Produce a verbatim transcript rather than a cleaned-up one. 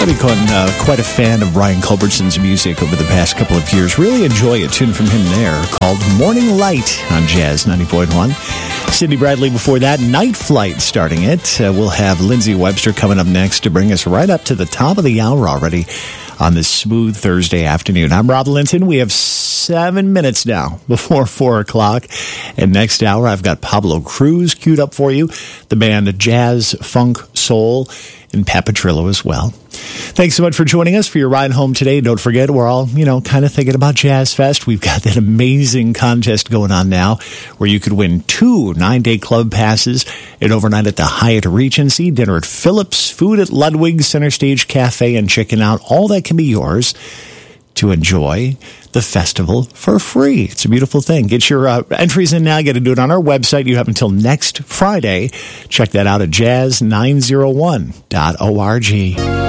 become uh, quite a fan of Brian Culbertson's music over the past couple of years. Really enjoy a tune from him there called Morning Light on Jazz ninety point one. Sidney Bradley before that, Night Flight starting it. Uh, we'll have Lindsay Webster coming up next to bring us right up to the top of the hour already on this smooth Thursday afternoon. I'm Rob Linton. We have seven minutes now before four o'clock. And next hour, I've got Pablo Cruz queued up for you, the band Jazz, Funk, Soul, and Pat Petrillo as well. Thanks so much for joining us for your ride home today. Don't forget, we're all, you know, kind of thinking about Jazz Fest. We've got that amazing contest going on now where you could win two nine-day club passes, an overnight at the Hyatt Regency, dinner at Phillips, food at Ludwig, Center Stage Cafe, and Chicken Out. All that can be yours to enjoy the festival for free. It's a beautiful thing. Get your uh, entries in now. You got to do it on our website. You have until next Friday. Check that out at jazz nine oh one dot org.